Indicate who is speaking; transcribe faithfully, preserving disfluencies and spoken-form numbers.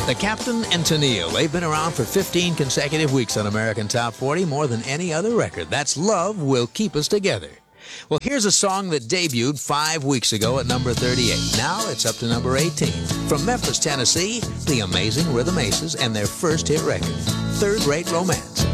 Speaker 1: The Captain and Tennille, they've been around for fifteen consecutive weeks on American Top forty, more than any other record. That's Love Will Keep Us Together. Well, here's a song that debuted five weeks ago at number thirty-eight. Now it's up to number eighteen. From Memphis, Tennessee, the Amazing Rhythm Aces and their first hit record, Third Rate Romance.